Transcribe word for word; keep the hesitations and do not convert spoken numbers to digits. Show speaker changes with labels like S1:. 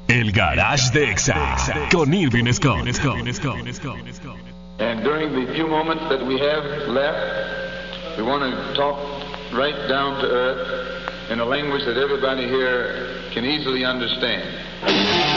S1: El Garage de Exa con Irving Scott.
S2: And during the few moments that we have left, we want to talk right down to earth in a language that everybody here can easily understand.